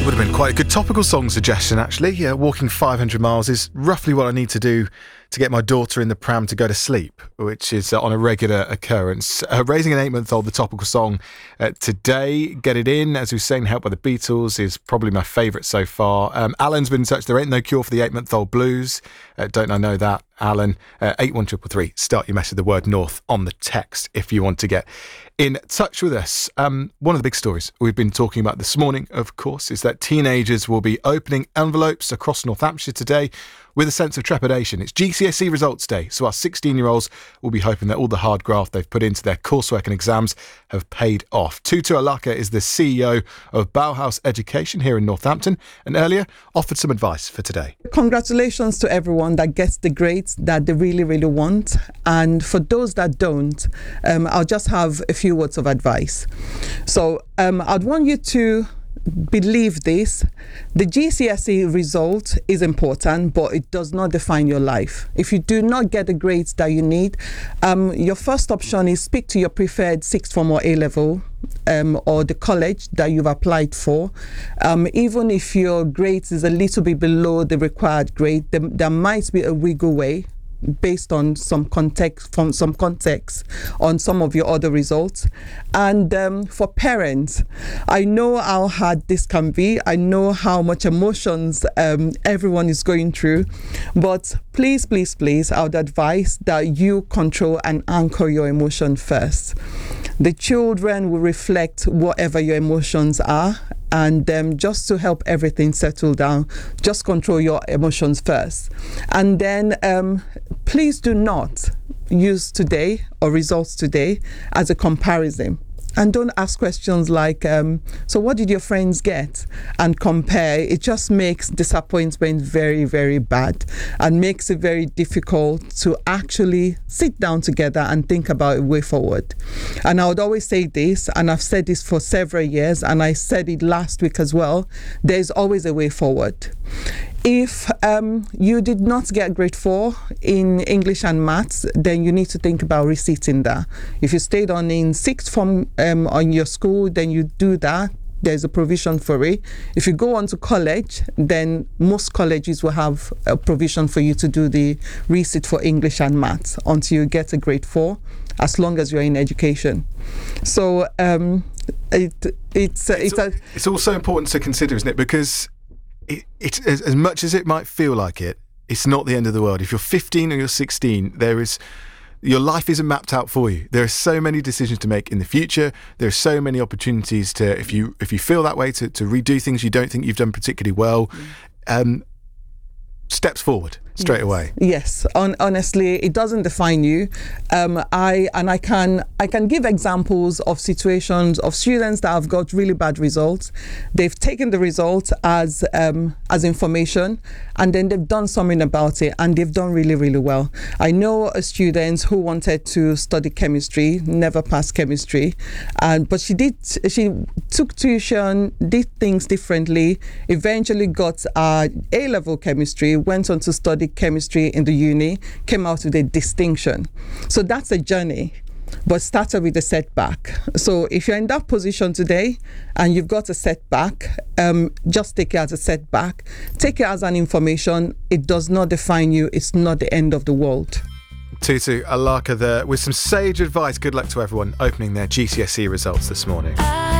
Would have been quite a good topical song suggestion, actually. Yeah, walking 500 miles is roughly what I need to do to get my daughter in the pram to go to sleep, which is on a regular occurrence. Raising an 8-month-old, the topical song today. Get It In, as we were saying, Helped by the Beatles, is probably my favourite so far. Alan's been in touch. There ain't no cure for the 8-month-old blues. Don't I know that, Alan? 81333. Start your message with the word North on the text if you want to get in touch with us. One of the big stories we've been talking about this morning, of course, is that teenagers will be opening envelopes across North Hampshire today with a sense of trepidation. It's GCSE results day, so our 16-year-olds will be hoping that all the hard graft they've put into their coursework and exams have paid off. Tutu Alaka is the CEO of Bauhaus Education here in Northampton, and earlier offered some advice for today. Congratulations to everyone that gets the grades that they really, really want. And for those that don't, I'll just have a few words of advice. So I'd want you to believe this: the GCSE result is important, but it does not define your life. If you do not get the grades that you need, your first option is speak to your preferred sixth form or A-level or the college that you've applied for. Even if your grades is a little bit below the required grade, there might be a wiggle way based on some context on some of your other results. And for parents, I know how hard this can be. I know how much emotions everyone is going through, but please, I would advise that you control and anchor your emotion first. The children will reflect whatever your emotions are, and just to help everything settle down, just control your emotions first. And then please do not use today or results today as a comparison. And don't ask questions like, so what did your friends get? And compare. It just makes disappointment very, very bad and makes it very difficult to actually sit down together and think about a way forward. And I would always say this, and I've said this for several years, and I said it last week as well, there's always a way forward. If you did not get grade 4 in English and maths, then you need to think about resitting that. If you stayed on in sixth form on your school, then you do that. There's a provision for it. If you go on to college, then most colleges will have a provision for you to do the resit for English and maths until you get a grade 4, as long as you're in education. So it's also important to consider, isn't it? Because it's as much as it might feel like it's not the end of the world. If you're 15 or you're 16, your life isn't mapped out for you. There are so many decisions to make in the future. There are so many opportunities to, if you feel that way, to redo things you don't think you've done particularly well. Steps forward straight away. Yes, honestly, it doesn't define you. I can give examples of situations of students that have got really bad results. They've taken the results as information, and then they've done something about it, and they've done really, really well. I know a student who wanted to study chemistry, never passed chemistry, but she took tuition, did things differently, eventually got A-level chemistry, went on to study chemistry in the uni, came out with a distinction. So that's a journey, but started with a setback. So if you're in that position today and you've got a setback, just take it as a setback. Take it as an information. It does not define you. It's not the end of the world. Tutu Alaka there with some sage advice. Good luck to everyone opening their GCSE results this morning.